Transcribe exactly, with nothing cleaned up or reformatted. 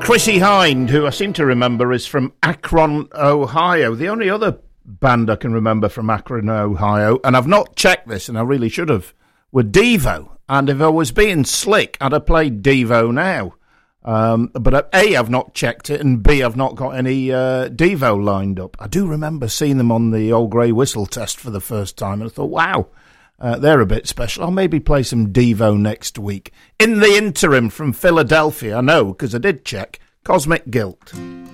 Chrissie Hynde, who I seem to remember is from Akron, Ohio. The only other band I can remember from Akron, Ohio, and I've not checked this, and I really should have, were Devo. And if I was being slick, I'd have played Devo now. Um, but A, I've not checked it, and B, I've not got any uh, Devo lined up. I do remember seeing them on the Old Grey Whistle test for the first time, and I thought, wow, uh, they're a bit special. I'll maybe play some Devo next week. In the interim, from Philadelphia, I know, because I did check, Cosmic Guilt.